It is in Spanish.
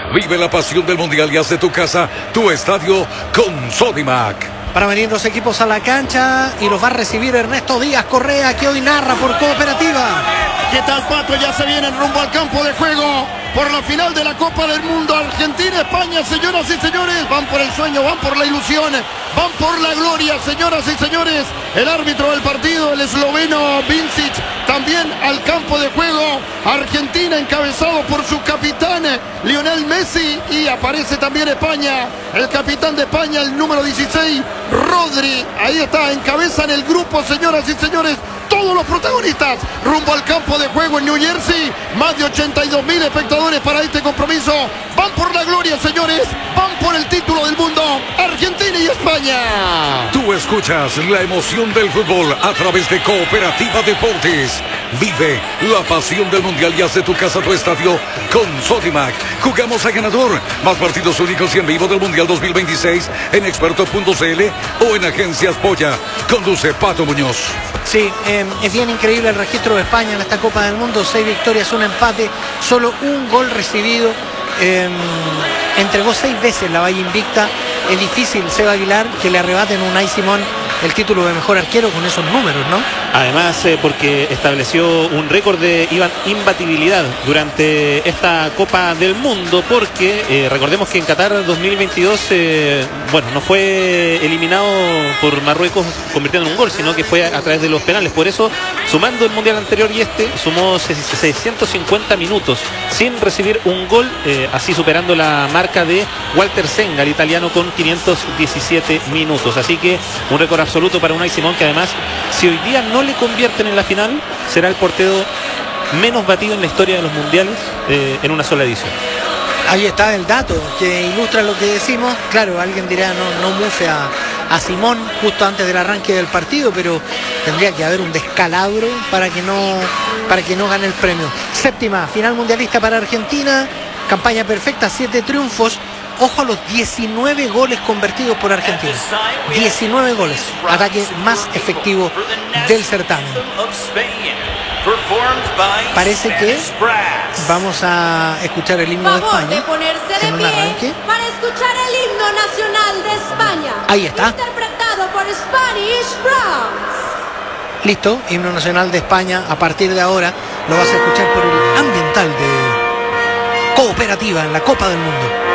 Vive la pasión del Mundial y haz de tu casa tu estadio con Sodimac. Para venir los equipos a la cancha y los va a recibir Ernesto Díaz Correa, que hoy narra por Cooperativa. ¿Qué tal, Pato? Ya se vienen rumbo al campo de juego por la final de la Copa del Mundo. Argentina, España, señoras y señores, van por el sueño, van por la ilusión, van por la gloria, señoras y señores. El árbitro del partido, el esloveno Vincic, también al campo de juego. Argentina encabezado por su capitán Lionel Messi, y aparece también España, el capitán de España, el número 16, Rodri. Ahí está, encabezan el grupo, señoras y señores. Todos los protagonistas rumbo al campo de juego en New Jersey. Más de 82.000 espectadores para este compromiso. Van por la gloria, señores. Van por el título del mundo. Argentina y España. Tú escuchas la emoción del fútbol a través de Cooperativa Deportes. Vive la pasión del Mundial y haz de tu casa tu estadio con Sodimac. Jugamos a ganador. Más partidos únicos y en vivo del Mundial 2026 en experto.cl o en Agencias Polla. Conduce Pato Muñoz. Sí, es bien increíble el registro de España en esta Copa del Mundo. 6 victorias, un empate, solo un gol recibido. Entregó 6 veces la valla invicta. Es difícil, Seba Aguilar, que le arrebaten a Unai Simón el título de mejor arquero con esos números, ¿no? Además, porque estableció un récord de imbatibilidad durante esta Copa del Mundo, porque recordemos que en Qatar 2022, no fue eliminado por Marruecos convirtiendo en un gol, sino que fue a través de los penales. Por eso, sumando el Mundial anterior y sumó 650 minutos sin recibir un gol, así superando la marca de Walter Senga, el italiano, con 517 minutos. Así que un récord absoluto para Unai Simón, que además, si hoy día no le convierten en la final, será el portero menos batido en la historia de los mundiales en una sola edición. Ahí está el dato que ilustra lo que decimos. Claro, alguien dirá no mufe a Simón justo antes del arranque del partido, pero tendría que haber un descalabro para que no gane el premio. Séptima final mundialista para Argentina, campaña perfecta, 7 triunfos. Ojo a los 19 goles convertidos por Argentina. 19 goles. Ataque más efectivo del certamen. Parece que vamos a escuchar el himno de España. De ponerse de pie para escuchar el himno nacional de España. Ahí está. Interpretado por Spanish Browns. Listo, himno nacional de España. A partir de ahora lo vas a escuchar por el ambiental de Cooperativa en la Copa del Mundo.